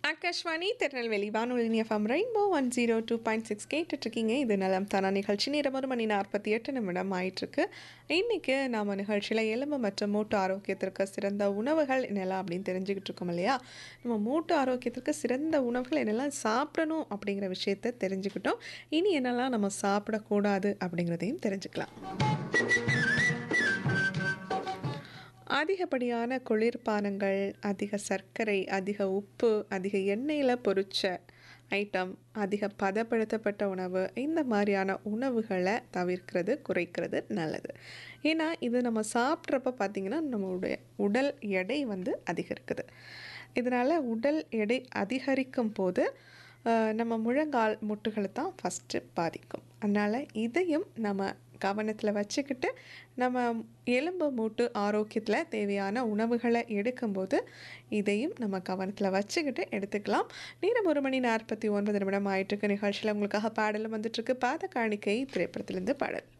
ஆகாஷ்வாணி திருநெல்வேலி வானொலி FM rainbow 102.6 கேட்டுட்ருக்கீங்க. இது நலம் தானா நிகழ்ச்சி. நேரம் 1:48 ஆயிட்டிருக்கு. இன்றைக்கி நாம் நிகழ்ச்சியில் எலும்பு மற்றும் மூட்டு ஆரோக்கியத்திற்கு சிறந்த உணவுகள் என்னெல்லாம் அப்படின்னு தெரிஞ்சுக்கிட்டு இருக்கோம் இல்லையா? நம்ம மூட்டு ஆரோக்கியத்திற்கு சிறந்த உணவுகள் என்னெல்லாம் சாப்பிடணும் அப்படிங்கிற விஷயத்தை தெரிஞ்சுக்கிட்டோம். இனி என்னெல்லாம் நம்ம சாப்பிடக்கூடாது அப்படிங்கிறதையும் தெரிஞ்சுக்கலாம். அதிகப்படியான குளிர்பானங்கள், அதிக சர்க்கரை, அதிக உப்பு, அதிக எண்ணெயில் பொரிச்ச ஐட்டம், அதிக பதப்படுத்தப்பட்ட உணவு, இந்த மாதிரியான உணவுகளை தவிர்க்கிறது, குறைக்கிறது நல்லது. ஏன்னா இது நம்ம சாப்பிட்றப்ப பார்த்திங்கன்னா நம்மளுடைய உடல் எடை வந்து அதிகரிக்குது. இதனால் உடல் எடை அதிகரிக்கும் போது நம்ம முழங்கால் முட்டுகளை தான் ஃபஸ்ட்டு பாதிக்கும். அதனால் இதையும் நம்ம கவனத்தில் வச்சுக்கிட்டு நம்ம எலும்பு மூட்டு ஆரோக்கியத்தில் தேவையான உணவுகளை எடுக்கும்போது இதையும் நம்ம கவனத்தில் வச்சுக்கிட்டு எடுத்துக்கலாம். நேரம் 1:49 ஆயிட்டிருக்கு. நிகழ்ச்சியில் உங்களுக்காக பாடலும் வந்துட்டுருக்கு. பாத காணிக்கை திரைப்படத்திலேருந்து பாடல்.